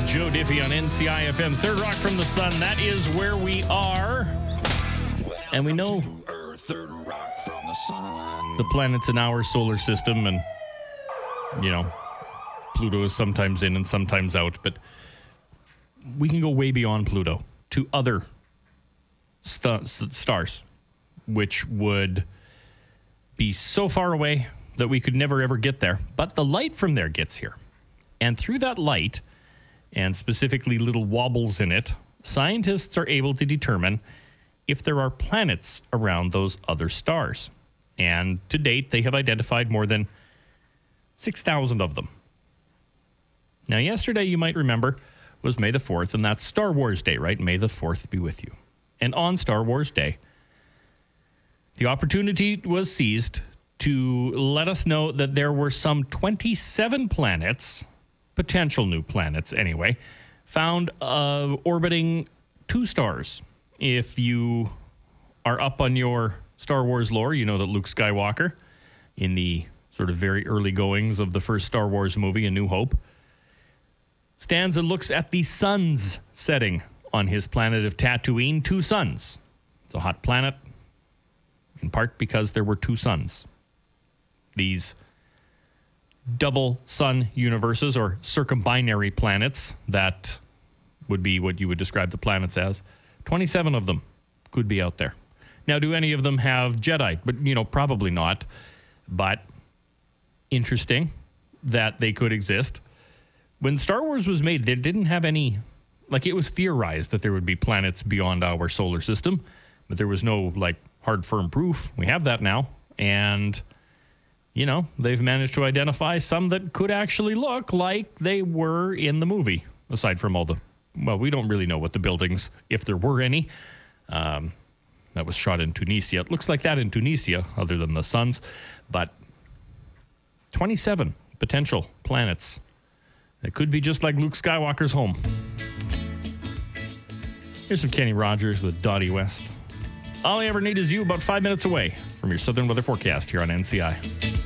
Joe Diffie on NCI FM. Third Rock from the Sun. That is where we are. And we know the planets in our solar system, and, you know, Pluto is sometimes in and sometimes out, but we can go way beyond Pluto to other stars, which would be so far away that we could never ever get there. But the light from there gets here. And through that light, and specifically little wobbles in it, scientists are able to determine if there are planets around those other stars. And to date, they have identified more than 6,000 of them. Now, yesterday, you might remember, was May the 4th, and that's Star Wars Day, right? May the 4th be with you. And on Star Wars Day, the opportunity was seized to let us know that there were some 27 planets, potential new planets anyway, found orbiting two stars. If you are up on your Star Wars lore, you know that Luke Skywalker, in the sort of very early goings of the first Star Wars movie, A New Hope, stands and looks at the sun's setting on his planet of Tatooine. Two suns. It's a hot planet, in part because there were two suns. These double sun universes, or circumbinary planets, that would be what you would describe the planets as. 27 of them could be out there. Now, do any of them have Jedi? But, you know, probably not. But interesting that they could exist. When Star Wars was made, they didn't have any, like, it was theorized that there would be planets beyond our solar system, but there was no, like, hard, firm proof. We have that now. And, you know, they've managed to identify some that could actually look like they were in the movie, aside from all the, well, we don't really know what the buildings, if there were any. That was shot in Tunisia. It looks like that in Tunisia, other than the suns. But 27 potential planets. It could be just like Luke Skywalker's home. Here's some Kenny Rogers with Dottie West. All I ever need is you, about 5 minutes away from your southern weather forecast here on NCI.